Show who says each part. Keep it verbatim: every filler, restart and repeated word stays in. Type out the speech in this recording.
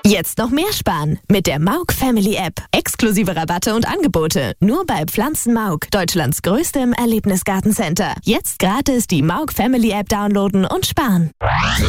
Speaker 1: Jetzt noch mehr sparen mit der Mauk Family App. Exklusive Rabatte und Angebote. Nur bei Pflanzen Mauk, Deutschlands größtem Erlebnisgartencenter. Jetzt gratis die Mauk Family App downloaden und sparen.